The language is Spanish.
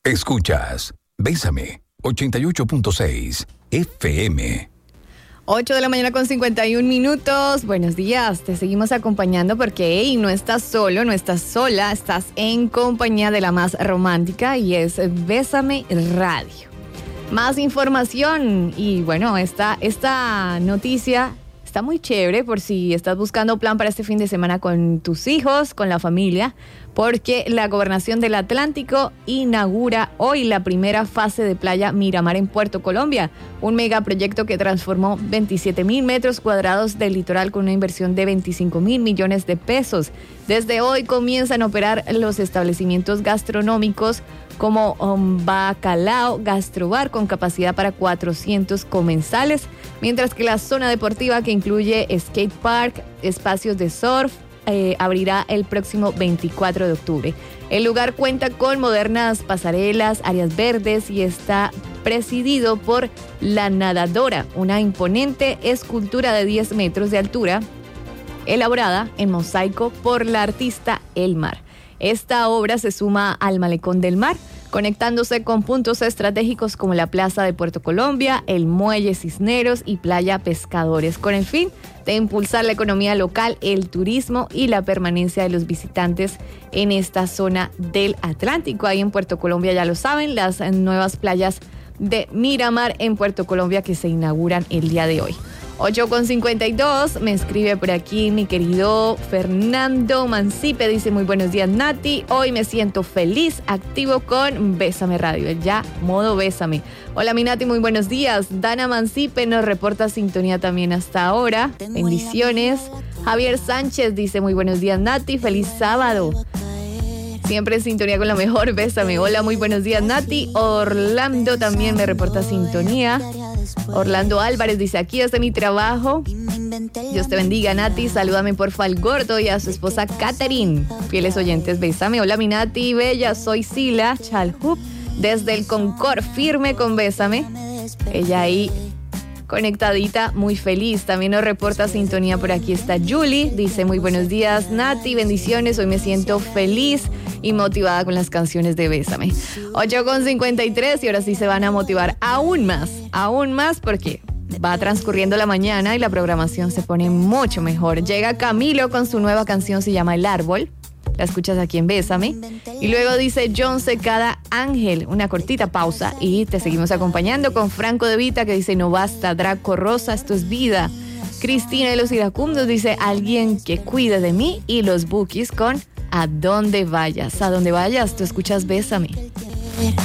Escuchas Bésame 88.6 FM. 8 de la mañana con 51 minutos. Buenos días, te seguimos acompañando porque no estás solo, no estás sola, estás en compañía de la más romántica y es Bésame Radio. Más información y bueno, esta noticia está muy chévere por si estás buscando plan para este fin de semana con tus hijos, con la familia, porque la Gobernación del Atlántico inaugura hoy la primera fase de Playa Miramar en Puerto Colombia, un megaproyecto que transformó 27,000 metros cuadrados del litoral con una inversión de 25,000 millones de pesos. Desde hoy comienzan a operar los establecimientos gastronómicos como Bacalao Gastrobar con capacidad para 400 comensales, mientras que la zona deportiva que incluye skate park, espacios de surf, abrirá el próximo 24 de octubre. El lugar cuenta con modernas pasarelas, áreas verdes y está presidido por La Nadadora, una imponente escultura de 10 metros de altura, elaborada en mosaico por la artista Elmar. Esta obra se suma al Malecón del Mar, conectándose con puntos estratégicos como la Plaza de Puerto Colombia, el Muelle Cisneros y Playa Pescadores, con el fin de impulsar la economía local, el turismo y la permanencia de los visitantes en esta zona del Atlántico. Ahí en Puerto Colombia, ya lo saben, las nuevas playas de Miramar en Puerto Colombia que se inauguran el día de hoy. 8:52, me escribe por aquí mi querido Fernando Mancipe, dice muy buenos días Nati, hoy me siento feliz, activo con Bésame Radio, ya modo Bésame. Hola mi Nati, muy buenos días. Dana Mancipe nos reporta sintonía también hasta ahora, bendiciones. Javier Sánchez dice muy buenos días Nati, feliz sábado. Siempre en sintonía con la mejor, Bésame. Hola, muy buenos días, Nati. Orlando también me reporta sintonía. Orlando Álvarez dice, aquí desde mi trabajo. Dios te bendiga, Nati. Salúdame porfa al gordo y a su esposa Catherine. Fieles oyentes, Bésame. Hola, mi Nati bella. Soy Sila Chalhup desde el Concord, firme con Bésame. Ella ahí conectadita, muy feliz. También nos reporta sintonía por aquí está Julie. Dice, muy buenos días, Nati. Bendiciones. Hoy me siento feliz y motivada con las canciones de Bésame. 8:53 y ahora sí se van a motivar aún más porque va transcurriendo la mañana y la programación se pone mucho mejor. Llega Camilo con su nueva canción, se llama El Árbol. La escuchas aquí en Bésame. Y luego dice John Secada Ángel, una cortita pausa y te seguimos acompañando con Franco De Vita que dice no basta, Draco Rosa, esto es vida. Cristina de los Iracundos dice alguien que cuide de mí y los Bukis con A donde vayas, tú escuchas Bésame.